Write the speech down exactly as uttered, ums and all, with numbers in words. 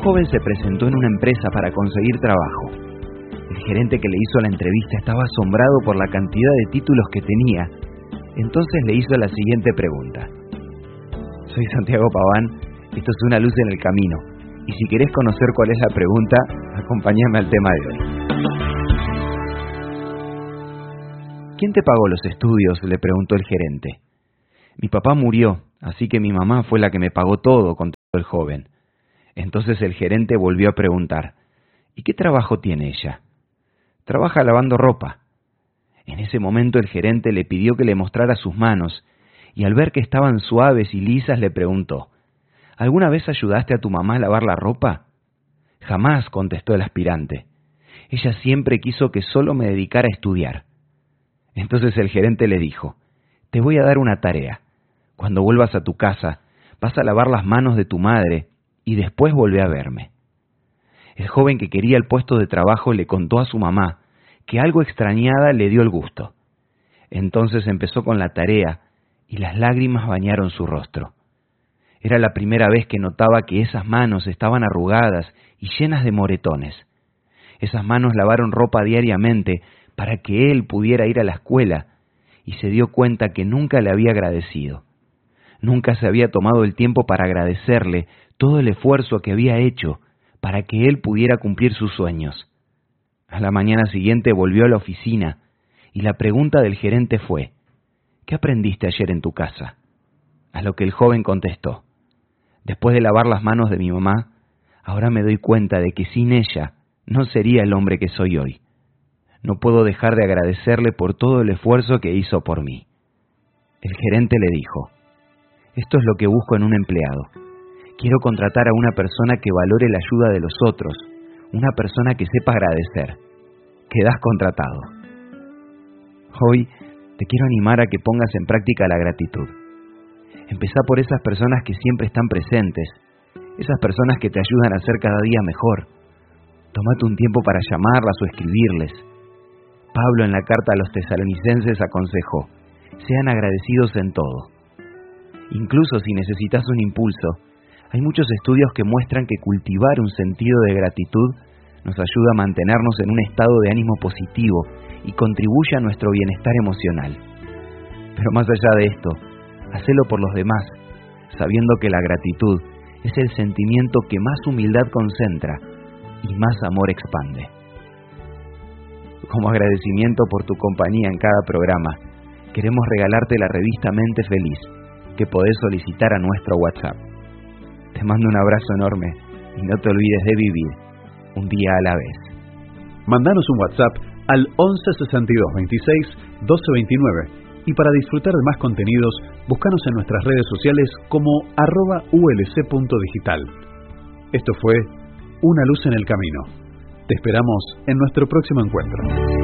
joven se presentó en una empresa para conseguir trabajo. El gerente que le hizo la entrevista estaba asombrado por la cantidad de títulos que tenía. Entonces le hizo la siguiente pregunta. Soy Santiago Paván, esto es Una luz en el camino, y si querés conocer cuál es la pregunta, acompáñame al tema de hoy. ¿Quién te pagó los estudios?, le preguntó el gerente. Mi papá murió, así que mi mamá fue la que me pagó todo, contestó el joven. Entonces el gerente volvió a preguntar, ¿y qué trabajo tiene ella? Trabaja lavando ropa. En ese momento el gerente le pidió que le mostrara sus manos, y al ver que estaban suaves y lisas le preguntó, ¿alguna vez ayudaste a tu mamá a lavar la ropa? Jamás, contestó el aspirante. Ella siempre quiso que solo me dedicara a estudiar. Entonces el gerente le dijo, te voy a dar una tarea. Cuando vuelvas a tu casa, vas a lavar las manos de tu madre y después volvé a verme. El joven que quería el puesto de trabajo le contó a su mamá que algo extrañada le dio el gusto. Entonces empezó con la tarea y las lágrimas bañaron su rostro. Era la primera vez que notaba que esas manos estaban arrugadas y llenas de moretones. Esas manos lavaron ropa diariamente para que él pudiera ir a la escuela y se dio cuenta que nunca le había agradecido. Nunca se había tomado el tiempo para agradecerle todo el esfuerzo que había hecho para que él pudiera cumplir sus sueños. A la mañana siguiente volvió a la oficina y la pregunta del gerente fue, ¿qué aprendiste ayer en tu casa? A lo que el joven contestó, después de lavar las manos de mi mamá, ahora me doy cuenta de que sin ella no sería el hombre que soy hoy. No puedo dejar de agradecerle por todo el esfuerzo que hizo por mí. El gerente le dijo, esto es lo que busco en un empleado. Quiero contratar a una persona que valore la ayuda de los otros, una persona que sepa agradecer. Quedás contratado. Hoy te quiero animar a que pongas en práctica la gratitud. Empezá por esas personas que siempre están presentes, esas personas que te ayudan a ser cada día mejor. Tómate un tiempo para llamarlas o escribirles. Pablo en la carta a los tesalonicenses aconsejó, sean agradecidos en todo. Incluso si necesitas un impulso, hay muchos estudios que muestran que cultivar un sentido de gratitud nos ayuda a mantenernos en un estado de ánimo positivo y contribuye a nuestro bienestar emocional. Pero más allá de esto, hacelo por los demás, sabiendo que la gratitud es el sentimiento que más humildad concentra y más amor expande. Como agradecimiento por tu compañía en cada programa, queremos regalarte la revista Mente Feliz, que podés solicitar a nuestro WhatsApp. Te mando un abrazo enorme y no te olvides de vivir un día a la vez. Mandanos un WhatsApp al once sesenta y dos veintiséis doce veintinueve y para disfrutar de más contenidos, búscanos en nuestras redes sociales como arroba ulc.digital. Esto fue Una luz en el camino. Te esperamos en nuestro próximo encuentro.